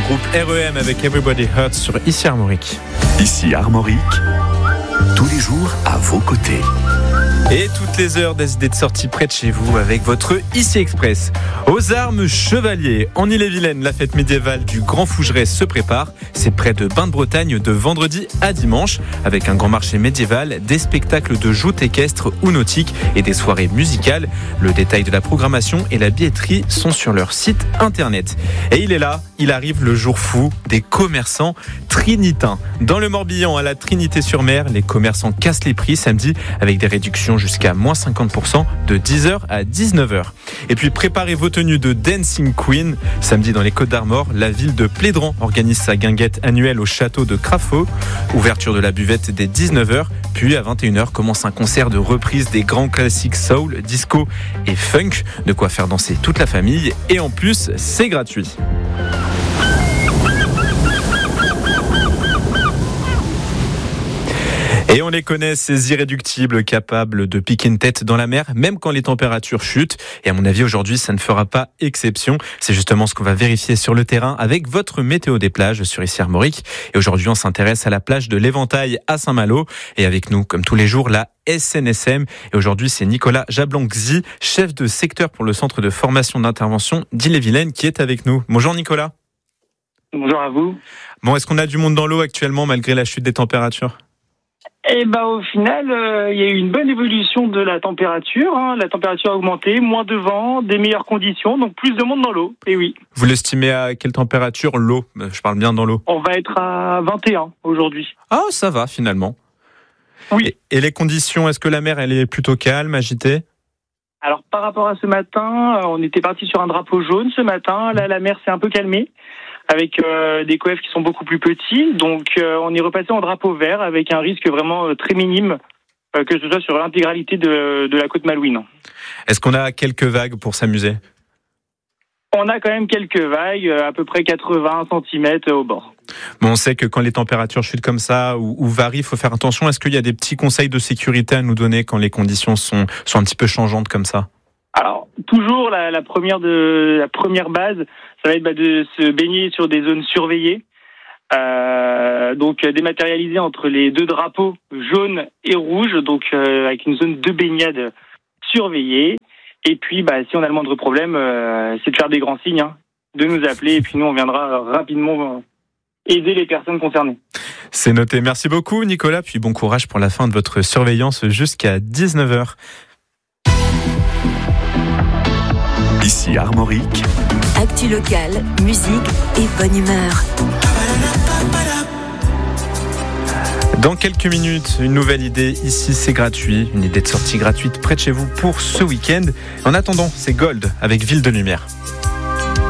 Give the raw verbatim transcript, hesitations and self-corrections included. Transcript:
groupe R E M avec Everybody Hurts sur Ici Armorique. Ici Armorique, tous les jours à vos côtés. Et toutes les heures des idées de sortie près de chez vous avec votre Ici Express. Aux Armes Chevalier, en Ille-et-Vilaine, la fête médiévale du Grand Fougeray se prépare. C'est près de Bain-de-Bretagne de vendredi à dimanche, avec un grand marché médiéval, des spectacles de joutes équestres ou nautiques et des soirées musicales. Le détail de la programmation et la billetterie sont sur leur site internet. Et il est là, il arrive le jour fou des commerçants trinitains. Dans le Morbihan, à la Trinité-sur-Mer, les commerçants cassent les prix samedi avec des réductions jusqu'à moins cinquante pour cent de dix heures à dix-neuf heures. Et puis préparez vos tenues de Dancing Queen. Samedi dans les Côtes-d'Armor, la ville de Plédran organise sa guinguette annuelle au château de Crafoe. Ouverture de la buvette dès dix-neuf heures. Puis à vingt et une heures commence un concert de reprise des grands classiques soul, disco et funk. De quoi faire danser toute la famille. Et en plus, c'est gratuit. Et on les connaît, ces irréductibles capables de piquer une tête dans la mer, même quand les températures chutent. Et à mon avis, aujourd'hui, ça ne fera pas exception. C'est justement ce qu'on va vérifier sur le terrain avec votre météo des plages sur Ici Armorique. Et aujourd'hui, on s'intéresse à la plage de l'Éventail à Saint-Malo. Et avec nous, comme tous les jours, la S N S M. Et aujourd'hui, c'est Nicolas Jablonczy, chef de secteur pour le centre de formation d'intervention d'Ille-et-Vilaine, qui est avec nous. Bonjour Nicolas. Bonjour à vous. Bon, est-ce qu'on a du monde dans l'eau actuellement, malgré la chute des températures ? Eh ben, au final, il euh, y a eu une bonne évolution de la température. Hein. La température a augmenté, moins de vent, des meilleures conditions, donc plus de monde dans l'eau. Et oui. Vous l'estimez à quelle température, l'eau ? Je parle bien dans l'eau. On va être à vingt et un aujourd'hui. Ah, ça va finalement. Oui. Et, et les conditions, est-ce que la mer, elle est plutôt calme, agitée ? Alors, par rapport à ce matin, on était parti sur un drapeau jaune ce matin. Là, la mer s'est un peu calmée, avec euh, des coefs qui sont beaucoup plus petits. Donc, euh, on est repassé en drapeau vert avec un risque vraiment euh, très minime, euh, que ce soit sur l'intégralité de, de la côte malouine. Est-ce qu'on a quelques vagues pour s'amuser ? On a quand même quelques vagues, à peu près quatre-vingts centimètres au bord. Bon, on sait que quand les températures chutent comme ça ou, ou varient, il faut faire attention. Est-ce qu'il y a des petits conseils de sécurité à nous donner quand les conditions sont, sont un petit peu changeantes comme ça ? Alors, toujours la, la, première, de, la première base, ça va être bah, de se baigner sur des zones surveillées. Euh, donc, dématérialisées entre les deux drapeaux, jaune et rouge, donc euh, avec une zone de baignade surveillée. Et puis, bah, si on a le moindre problème, euh, c'est de faire des grands signes, hein, de nous appeler, et puis nous, on viendra rapidement aider les personnes concernées. C'est noté. Merci beaucoup, Nicolas. Puis bon courage pour la fin de votre surveillance jusqu'à dix-neuf heures. Ici Armorique. Actu locale, musique et bonne humeur. Dans quelques minutes, une nouvelle idée. Ici, c'est gratuit. Une idée de sortie gratuite près de chez vous pour ce week-end. En attendant, c'est Gold avec Ville de Lumière.